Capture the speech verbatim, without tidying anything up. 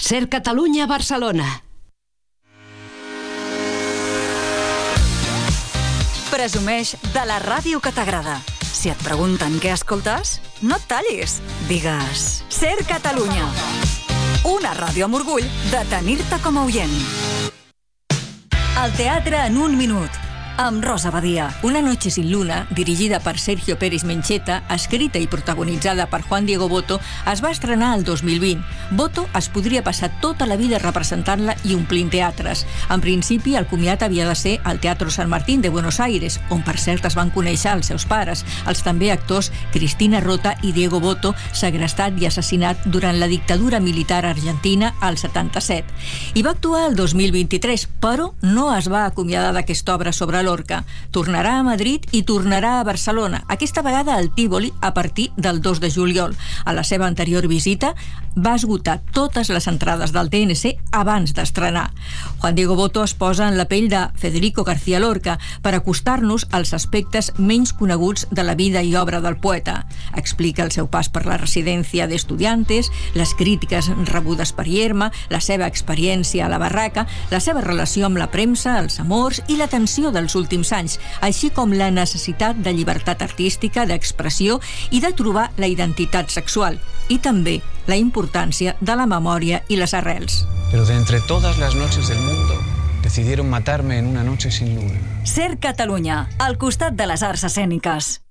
Ser Catalunya, Barcelona. Presumeix de la ràdio que t'agrada. Si et pregunten què escoltes, no et tallis. Digues Ser Catalunya. Una ràdio amb orgull de tenir-te com a oient. El teatre en un minut, amb Rosa Badia. Una noche sin luna, dirigida per Sergio Pérez Mencheta, escrita i protagonitzada per Juan Diego Botto, es va estrenar el dos mil vint. Botto es podria passar tota la vida representant-la i omplint teatres. En principi, el comiat havia de ser al Teatro San Martín de Buenos Aires, on per cert es van conèixer els seus pares, els també actors Cristina Rota i Diego Botto, segrestat i assassinat durant la dictadura militar argentina al setanta-set. I va actuar el dos mil vint-i-tres, però no es va acomiadar d'aquesta obra sobre Lorca. Tornarà a Madrid i tornarà a Barcelona, aquesta vegada al Tívoli a partir del dos de juliol. A la seva anterior visita va esgotar totes les entrades del T N C abans d'estrenar. Juan Diego Botto es posa en la pell de Federico García Lorca per acostar-nos als aspectes menys coneguts de la vida i obra del poeta. Explica el seu pas per la residència d'estudiantes, les crítiques rebudes per Yerma, la seva experiència a la barraca, la seva relació amb la premsa, els amors i la tensió dels últims anys, així com la necessitat de llibertat artística, d'expressió i de trobar la identitat sexual, i també la importància de la memòria i les arrels. Pero de entre todas las noches del mundo, decidieron matarme en una noche sin luna. Ser Catalunya, al costat de les arts escèniques.